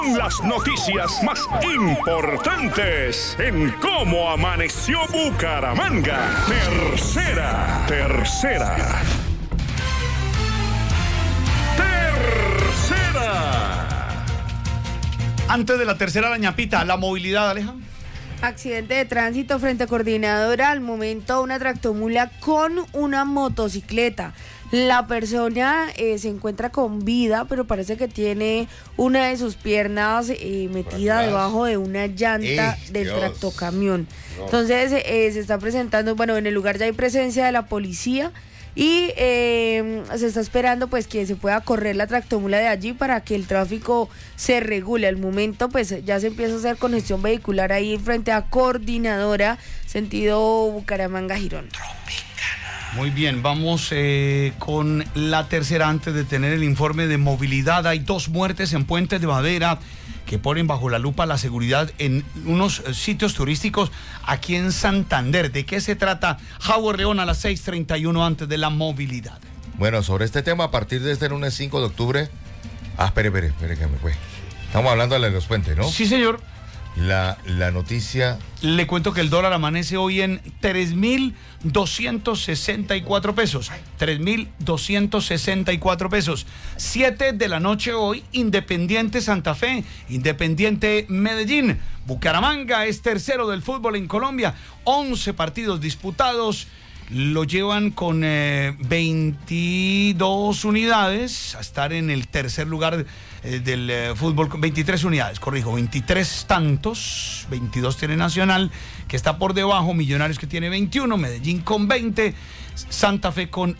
Las noticias más importantes en Cómo Amaneció Bucaramanga. Tercera. Antes de la tercera, la ñapita, la movilidad, Aleja. Accidente de tránsito frente a Coordinadora. Al momento, una tractomula con una motocicleta. La persona se encuentra con vida, pero parece que tiene una de sus piernas metida debajo de una llanta del tractocamión. Entonces, se está presentando, en el lugar ya hay presencia de la policía y se está esperando pues que se pueda correr la tractomula de allí para que el tráfico se regule. Al momento pues ya se empieza a hacer congestión vehicular ahí frente a Coordinadora, sentido Bucaramanga-Girón. Muy bien, vamos con la tercera antes de tener el informe de movilidad. Hay 2 muertes en Puentes de Madera que ponen bajo la lupa la seguridad en unos sitios turísticos aquí en Santander. ¿De qué se trata? Howard León a las 6:31 antes de la movilidad. Bueno, sobre este tema, a partir de este lunes 5 de octubre... espere que me fue. Estamos hablando de los puentes, ¿no? Sí, señor. La noticia... Le cuento que el dólar amanece hoy en 3.264 pesos. 3.264 pesos. 7 de la noche hoy, Independiente Santa Fe, Independiente Medellín. Bucaramanga es tercero del fútbol en Colombia. 11 partidos disputados. Lo llevan con 22 unidades a estar en el tercer lugar del fútbol, 23 unidades, 23 tantos, 22 tiene Nacional, que está por debajo, Millonarios que tiene 21, Medellín con 20, Santa Fe con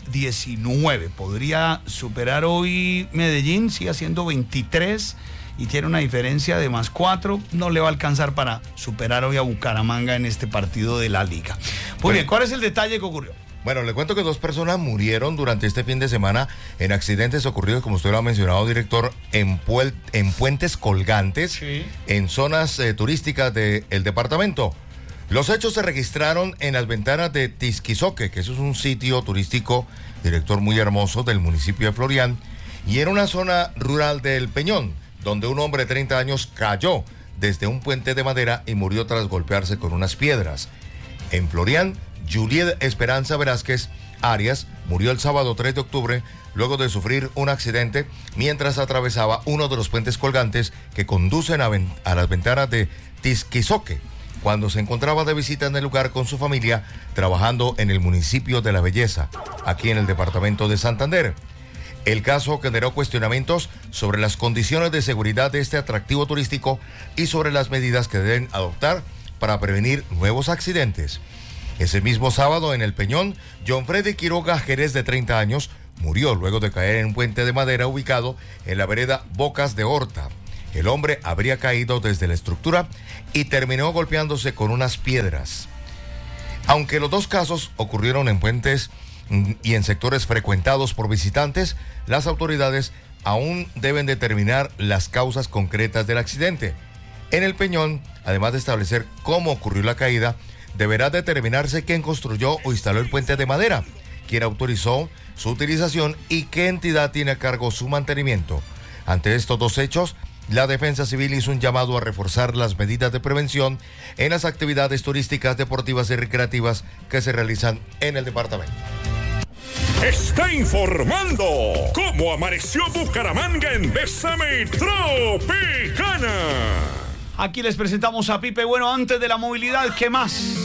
19. Podría superar hoy Medellín, sigue haciendo 23 y tiene una diferencia de +4, no le va a alcanzar para superar hoy a Bucaramanga en este partido de la Liga. Muy bien, ¿cuál es el detalle que ocurrió? Bueno, le cuento que 2 personas murieron durante este fin de semana en accidentes ocurridos, como usted lo ha mencionado, director, en puentes colgantes, sí, en zonas turísticas del departamento. Los hechos se registraron en las ventanas de Tisquizoque, que eso es un sitio turístico, director, muy hermoso del municipio de Florian, y era una zona rural del Peñón, donde un hombre de 30 años cayó desde un puente de madera y murió tras golpearse con unas piedras. En Florian, Juliet Esperanza Velázquez Arias murió el sábado 3 de octubre luego de sufrir un accidente mientras atravesaba uno de los puentes colgantes que conducen a las ventanas de Tisquizoque, cuando se encontraba de visita en el lugar con su familia trabajando en el municipio de La Belleza, aquí en el departamento de Santander. El caso generó cuestionamientos sobre las condiciones de seguridad de este atractivo turístico y sobre las medidas que deben adoptar para prevenir nuevos accidentes. Ese mismo sábado en El Peñón, John Freddy Quiroga Jerez, de 30 años, murió luego de caer en un puente de madera ubicado en la vereda Bocas de Horta. El hombre habría caído desde la estructura y terminó golpeándose con unas piedras. Aunque los 2 casos ocurrieron en puentes y en sectores frecuentados por visitantes, las autoridades aún deben determinar las causas concretas del accidente. En El Peñón, además de establecer cómo ocurrió la caída, deberá determinarse quién construyó o instaló el puente de madera, quién autorizó su utilización y qué entidad tiene a cargo su mantenimiento. Ante estos 2 hechos, la Defensa Civil hizo un llamado a reforzar las medidas de prevención en las actividades turísticas, deportivas y recreativas que se realizan en el departamento. Está informando Cómo Amaneció Bucaramanga en Bésame Tropicana. Aquí les presentamos a Pipe. Bueno, antes de la movilidad, ¿qué más?